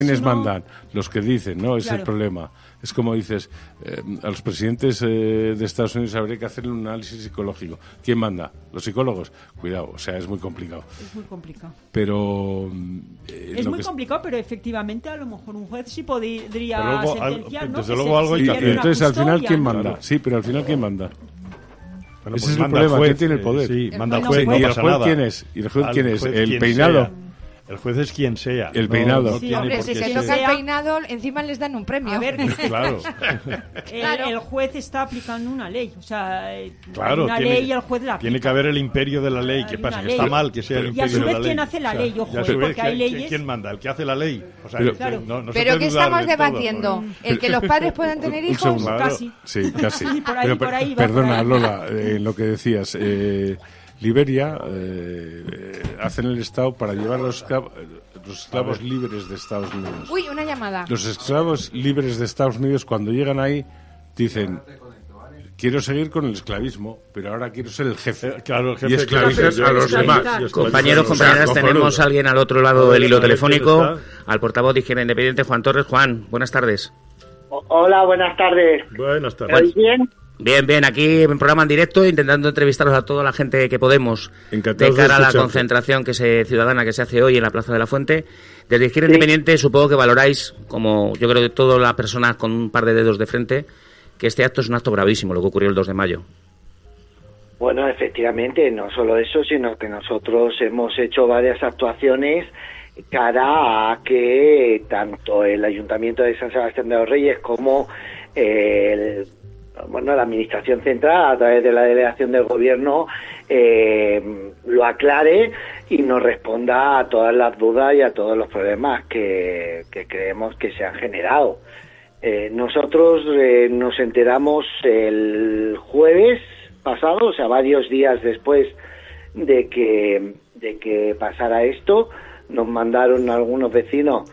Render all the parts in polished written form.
¿Quiénes mandan? Los que dicen, ¿no? Es el problema. Es como dices, a los presidentes de Estados Unidos habría que hacerle un análisis psicológico. ¿Quién manda? ¿Los psicólogos? Cuidado, o sea, es muy complicado. Es muy complicado. Pero... es muy complicado, pero efectivamente a lo mejor un juez sí podría sentenciar, ¿no? Desde luego algo hay que hacer. Entonces, al final, ¿quién manda? Sí, pero al final, ¿quién manda? Bueno, ese es el problema, ¿quién tiene el poder? Sí, manda el juez, ¿Y el juez quién es? ¿Y el juez quién es? ¿El peinado? El juez es quien sea. El peinado. Sí, hombre, si se toca el peinado, encima les dan un premio. A ver, claro. El juez está aplicando una ley. O sea, claro, una ley y el juez la aplica. Tiene que haber el imperio de la ley. ¿Qué pasa? Que está mal que sea el imperio de la ley. Y a su vez, ¿quién hace la ley? Ojo, porque hay leyes... ¿Quién manda? ¿El que hace la ley? O sea, pero ¿qué estamos debatiendo? ¿El que los padres puedan tener hijos? Casi. Sí, casi. Sí, por ahí, perdona, Lola, lo que decías. Liberia hacen el Estado para llevar a los esclavos libres de Estados Unidos. Uy, una llamada. Los esclavos libres de Estados Unidos, cuando llegan ahí, dicen: quiero seguir con el esclavismo, pero ahora quiero ser el jefe. Claro, el jefe. Y esclavizar a los demás. Compañeros, compañeras, tenemos a alguien al otro lado del hilo telefónico, al portavoz de Izquierda Independiente, Juan Torres. Juan, buenas tardes. Hola, buenas tardes. Buenas tardes. ¿Estáis bien? Bien, aquí en programa en directo, intentando entrevistaros a toda la gente que podemos de cara a la concentración ciudadana que se hace hoy en la Plaza de la Fuente. Desde Izquierda Independiente supongo que valoráis, como yo creo que todas las personas con un par de dedos de frente, que este acto es un acto bravísimo, lo que ocurrió el 2 de mayo. Bueno, efectivamente, no solo eso, sino que nosotros hemos hecho varias actuaciones cara a que tanto el Ayuntamiento de San Sebastián de los Reyes como la Administración Central, a través de la delegación del Gobierno, lo aclare y nos responda a todas las dudas y a todos los problemas que creemos que se han generado. Nosotros nos enteramos el jueves pasado, o sea, varios días después de que pasara esto. Nos mandaron algunos vecinos,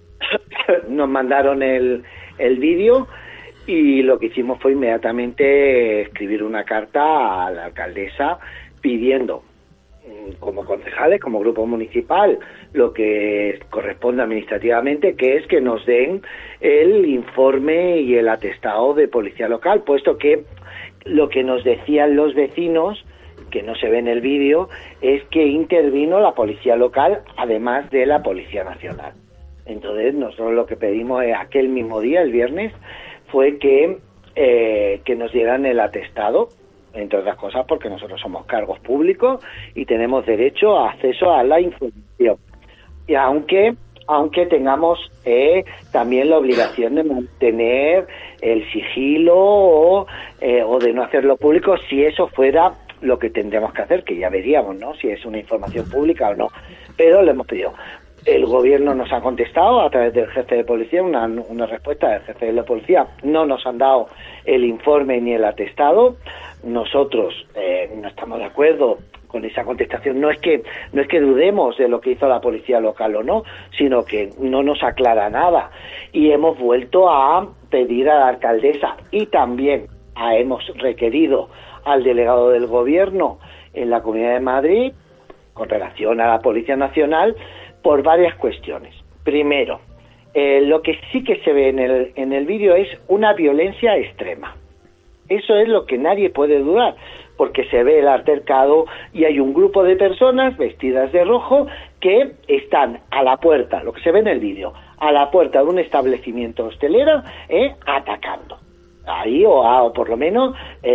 nos mandaron el vídeo. Y lo que hicimos fue inmediatamente escribir una carta a la alcaldesa pidiendo, como concejales, como grupo municipal, lo que corresponde administrativamente, que es que nos den el informe y el atestado de policía local, puesto que lo que nos decían los vecinos, que no se ve en el vídeo, es que intervino la policía local, además de la Policía Nacional. Entonces, nosotros lo que pedimos aquel mismo día, el viernes, fue que nos dieran el atestado, entre otras cosas porque nosotros somos cargos públicos y tenemos derecho a acceso a la información. Y aunque tengamos también la obligación de mantener el sigilo o de no hacerlo público, si eso fuera lo que tendríamos que hacer, que ya veríamos, ¿no?, si es una información pública o no. Pero le hemos pedido. El gobierno nos ha contestado a través del jefe de policía, una respuesta del jefe de la policía. No nos han dado el informe ni el atestado. Nosotros no estamos de acuerdo con esa contestación. No es que dudemos de lo que hizo la policía local o no, sino que no nos aclara nada. Y hemos vuelto a pedir a la alcaldesa y también hemos requerido al delegado del gobierno en la Comunidad de Madrid con relación a la Policía Nacional, por varias cuestiones. Primero, lo que sí que se ve en el vídeo es una violencia extrema. Eso es lo que nadie puede dudar, porque se ve el altercado y hay un grupo de personas vestidas de rojo que están a la puerta, lo que se ve en el vídeo, a la puerta de un establecimiento hostelero, atacando. Ahí, o por lo menos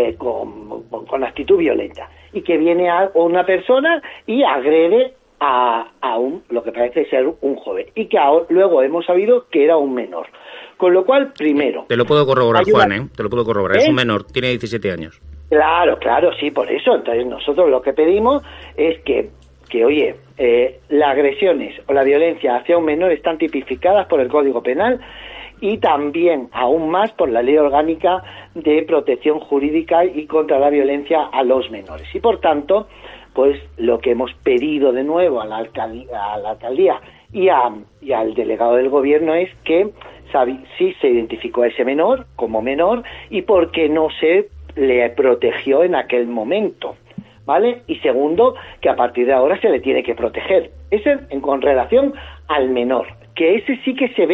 con actitud violenta. Y que viene a una persona y agrede a lo que parece ser un joven, y que luego hemos sabido que era un menor. Con lo cual, primero... Te lo puedo corroborar, Juan, te lo puedo corroborar. Es un menor, tiene 17 años. Claro, sí, por eso. Entonces nosotros lo que pedimos es que oye, las agresiones o la violencia hacia un menor están tipificadas por el Código Penal y también, aún más, por la Ley Orgánica de Protección Jurídica y contra la Violencia a los Menores. Y, por tanto, pues lo que hemos pedido de nuevo a la alcaldía y al delegado del gobierno es que si se identificó a ese menor como menor y por qué no se le protegió en aquel momento, ¿vale? Y segundo, que a partir de ahora se le tiene que proteger. Eso con relación al menor, que ese sí que se ve